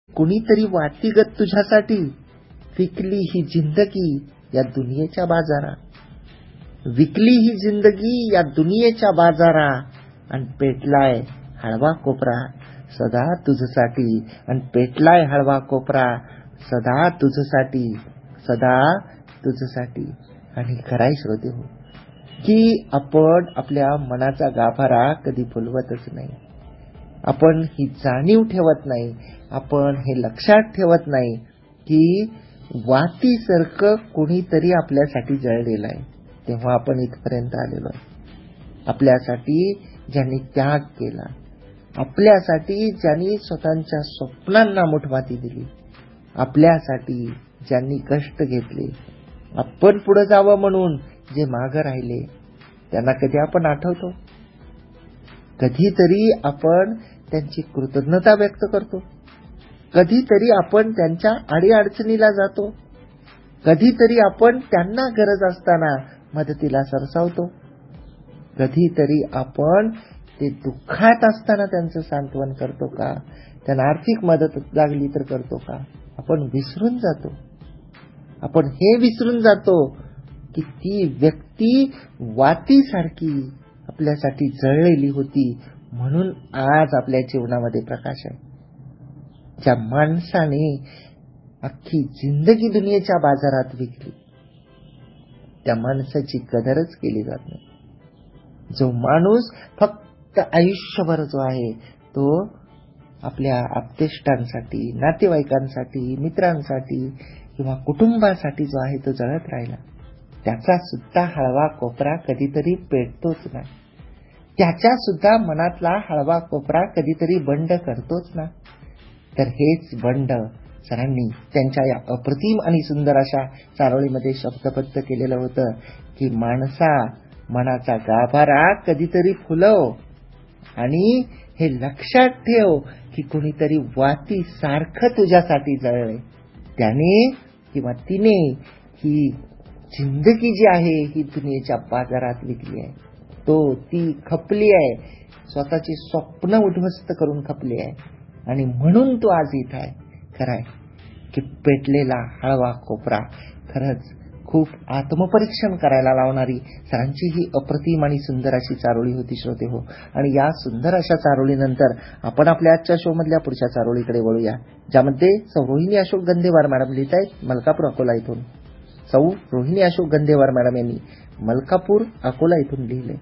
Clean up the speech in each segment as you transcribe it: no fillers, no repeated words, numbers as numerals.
कुणीतरी वातीगत तुझ्यासाठी विकली ही जिंदगी या दुनियेच्या बाजारा. विकली ही जिंदगी या दुनियेच्या बाजारा, आणि पेटलाय हळवा कोपरा सदा तुझसाठी. आणि पेटलाय हळवा कोपरा सदा तुझसाठी, सदा तुझसाठी. आणि खराय श्रोते हो, की आपण आपल्या मनाचा गाभारा कधी फुलवतच नाही. आपण ही जाणीव ठेवत नाही, आपण हे लक्षात ठेवत नाही की वातीसारखं कोणीतरी आपल्यासाठी जळलेलं आहे. तेव्हा आपण इथपर्यंत आलेलो आहे. आपल्यासाठी ज्यांनी त्याग केला, आपल्यासाठी ज्यांनी स्वतःच्या स्वप्नांना मुठमाती दिली, आपल्यासाठी ज्यांनी कष्ट घेतले, आपण पुढे जावं म्हणून जे मागं राहिले, त्यांना कधी आपण आठवतो? कधीतरी आपण त्यांची कृतज्ञता व्यक्त करतो? कधीतरी आपण त्यांच्या अडीअडचणीला जातो? कधीतरी आपण त्यांना गरज असताना मदतीला सरसावतो? कधीतरी आपण ते दुःखात असताना त्यांचं सांत्वन करतो का? त्यांना आर्थिक मदत लागली तर करतो का? आपण विसरून जातो. आपण हे विसरून जातो की ती व्यक्ती वातीसारखी आपल्यासाठी जळलेली होती, म्हणून आज आपल्या जीवनामध्ये प्रकाश आहे. ज्या माणसाने अख्खी जिंदगी दुनियेच्या बाजारात विकली, त्या माणसाची कदरच केली जात नाही. जो माणूस फक्त आयुष्यभर जो आहे तो आपल्या आप्तेष्टांसाठी, नातेवाईकांसाठी, मित्रांसाठी किंवा कुटुंबासाठी जो आहे तो जळत राहिला, त्याचा सुद्धा हळवा कोपरा कधीतरी पेटतोच ना. त्याच्या सुद्धा मनातला हळवा कोपरा कधीतरी बंड करतोच ना. तर हेच बंड सरांनी त्यांच्या या अप्रतिम आणि सुंदर अशा चारोळीमध्ये शब्दबद्ध केलेलं होतं की माणसा मनाचा गाभारा कधीतरी फुलव, आणि हे लक्षात ठेव की कोणीतरी वाती सारखं तुझ्यासाठी जळले. त्याने किंवा तिने ही जिंदगी जी आहे ही दुनियेच्या बाजारात विकली आहे. ती खपली आहे, स्वतःची स्वप्न उद्ध्वस्त करून खपली आहे, आणि म्हणून तो आज इथं आहे. खरंय की पेटलेला हळवा कोपरा खरंच खूप आत्मपरीक्षण करायला लावणारी सरांची ही अप्रतिम आणि सुंदर अशी चारोळी होती श्रोते हो. आणि या सुंदर अशा चारोळीनंतर आपण आपल्या आजच्या शो मधल्या पुढच्या चारोळीकडे वळूया, ज्यामध्ये सौ रोहिणी अशोक गंधेवार मॅडम लिहित आहेत मलकापूर अकोला इथून. सौ रोहिणी अशोक गंधेवार मॅडम यांनी मलकापूर अकोला इथून लिहिले.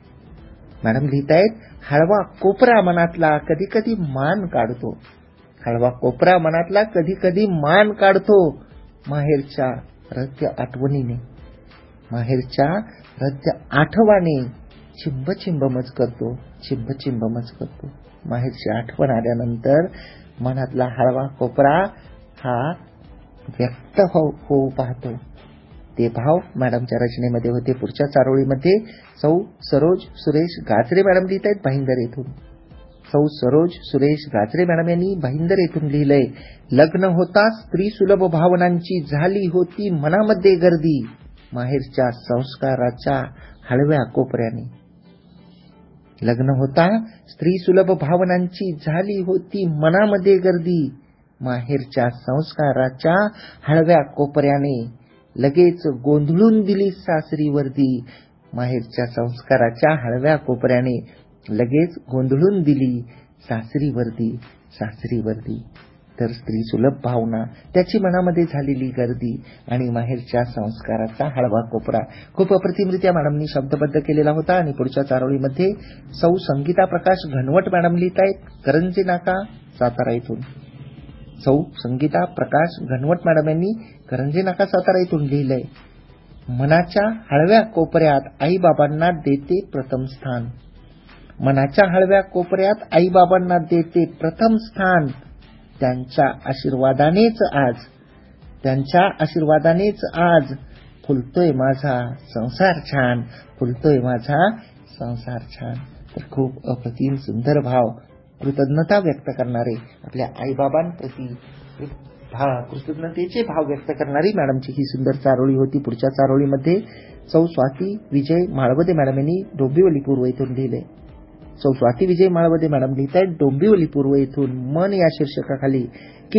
मॅडम लिहित आहेत, हळवा कोपरा मनातला कधी कधी मान काढतो. हळवा कोपरा मनातला कधी कधी मान काढतो, माहेरच्या हृदय आठवणीने, माहेरच्या हृदय आठवणी चिंब चिंब मज करतो, चिंब चिंब मज करतो. माहेरची आठवण आल्यानंतर मनातला हळवा कोपरा हा व्यक्त होऊ पाहतो. ते भाव मॅडमच्या रचनेमध्ये होते. पुढच्या चारोळीमध्ये सौ सरोज सुरेश गाजरे मॅडम लिहित आहेत भाईंदर येथून. सौ सरोज सुरेश गाजरे मॅडम यांनी भाईंदर येथून लिहिलंय, लग्न होता स्त्री सुलभ भावनांची झाली होती मनामध्ये गर्दी, माहेरच्या संस्काराच्या हळव्या कोपऱ्याने. लग्न होता स्त्री सुलभ भावनांची झाली होती मनामध्ये गर्दी, माहेरच्या संस्काराच्या हळव्या कोपऱ्याने. लगेच गोंधळून दिली सासरी वर्दी, माहेरच्या संस्काराच्या हळव्या कोपऱ्याने लगेच गोंधळून दिली सासरी वर्दी, सासरी वर्दी. तर स्त्री सुलभ भावना, त्याची मनामध्ये झालेली गर्दी, आणि माहेरच्या संस्काराचा हळवा कोपरा खूप अप्रतिमरित्या मॅडमनी शब्दबद्ध केलेला होता. आणि पुढच्या चारोळीमध्ये सौ संगीता प्रकाश घनवट मॅडम लिहित आहेत करंजी नाका सातारा इथून. सौ संगीता प्रकाश घनवट मॅडम यांनी करंजी नाका सातारा इथून लिहिलंय, मनाच्या हळव्या कोपऱ्यात आईबाबांना देते प्रथम स्थान. मनाच्या हळव्या कोपऱ्यात आईबाबांना देते प्रथम स्थान. त्यांच्या आशीर्वादानेच आज फुलतोय माझा संसार छान, फुलतोय माझा संसार छान. तर खूप अप्रतिम सुंदर भाव, कृतज्ञता व्यक्त करणारे, आपल्या आईबाबांप्रती कृतज्ञतेचे भाव व्यक्त करणारी मॅडमची ही सुंदर चारोळी होती. पुढच्या चारोळीमध्ये सौ स्वाती विजय माळवदे मॅडम यांनी डोंबिवली पूर्व इथून लिहिले. सौ स्वाती विजय माळवदे मॅडम लिहित आहेत डोंबिवली पूर्व इथून, मन या शीर्षकाखाली, की